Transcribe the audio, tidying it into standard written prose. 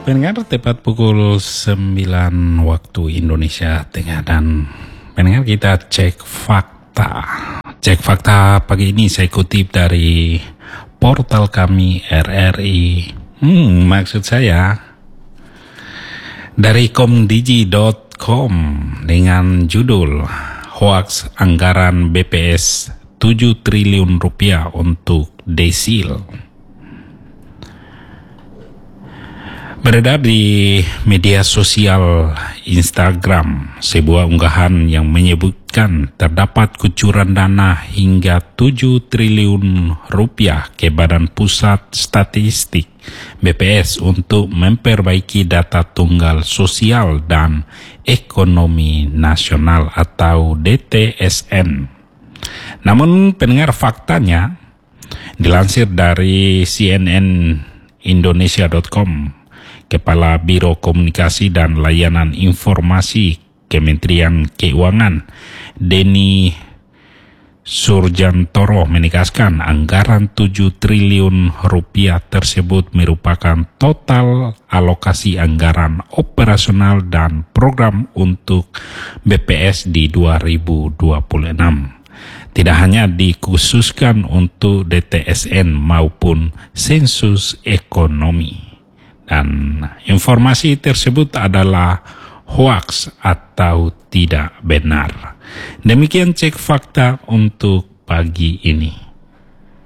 pendengar, tepat pukul 9 waktu Indonesia Tengah, dan pendengar, kita cek fakta. Cek fakta pagi ini saya kutip dari portal kami RRI. Maksud saya dari komdigi.com dengan judul Hoaks Anggaran BPS 7 triliun rupiah untuk Desil. Beredar di media sosial Instagram sebuah unggahan yang menyebutkan terdapat kucuran dana hingga 7 triliun rupiah ke Badan Pusat Statistik BPS untuk memperbaiki data tunggal sosial dan ekonomi nasional atau DTSN. Namun pendengar, faktanya dilansir dari cnnindonesia.com, Kepala Biro Komunikasi dan Layanan Informasi Kementerian Keuangan, Denny Surjantoro, menegaskan anggaran 7 triliun rupiah tersebut merupakan total alokasi anggaran operasional dan program untuk BPS di 2026. Tidak hanya dikhususkan untuk DTSN maupun sensus ekonomi. Dan informasi tersebut adalah hoaks atau tidak benar. Demikian cek fakta untuk pagi ini.